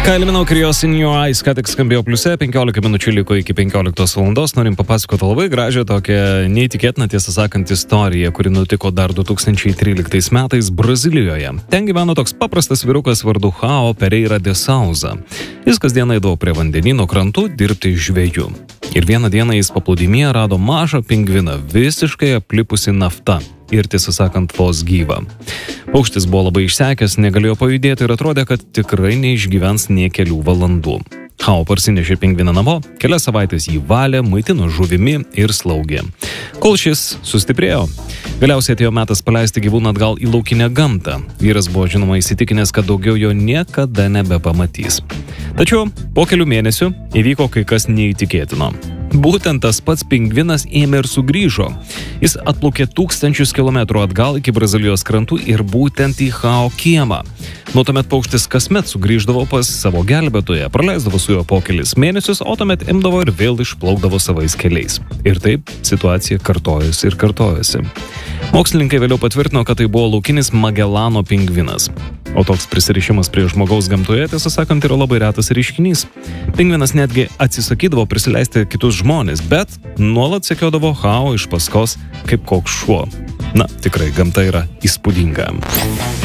Kylie Minogue ir jos In Your Eyes ką tik skambėjo pliuse, 15 minučių liko iki 15 valandos. Norim papasakoti labai gražią tokią neįtikėtiną, tiesą sakant, istoriją, kuri nutiko dar 2013 metais Brazilijoje. Ten gyveno toks paprastas vyrukas vardu João Pereira de Souza. Jis kasdieną eidavo prie vandenyno krantų dirbti žvejų. Ir vieną dieną jis paplūdimyje rado mažą pingviną, visiškai aplipusi nafta. Ir tiesą sakant, vos gyva. Paukštis buvo labai išsekęs, negalėjo pajudėti ir atrodė, kad tikrai neišgyvens nė kelių valandų. João parsinešė pingviną namo, kelias savaitės jį valė, maitino žuvimi ir slaugė. Kol šis sustiprėjo. Galiausiai atėjo metas paleisti gyvūną atgal į laukinę gamtą. Vyras buvo žinoma įsitikinęs, kad daugiau jo niekada nebepamatys. Tačiau po kelių mėnesių įvyko kai kas neįtikėtino. Būtent tas pats pingvinas ėmė ir sugrįžo. Jis atplaukė 1000 kilometrų atgal iki Brazilijos krantų ir būtent į João kiemą. Nuo tuomet paukštis kasmet sugrįždavo pas savo gelbėtoją, praleisdavo su juo po kelis mėnesius, o tuomet imdavo ir vėl išplaukdavo savais keliais. Ir taip situacija kartojosi ir kartojosi. Mokslininkai vėliau patvirtino, kad tai buvo laukinis Magelano pingvinas. O toks prisirišimas prie žmogaus gamtoje, tiesą sakant, yra labai retas reiškinys. Pingvinas netgi atsisakydavo prisileisti kitus žmonės, bet nuolat sekiodavo João iš paskos kaip koks šuo. Na, tikrai, gamta yra įspūdinga.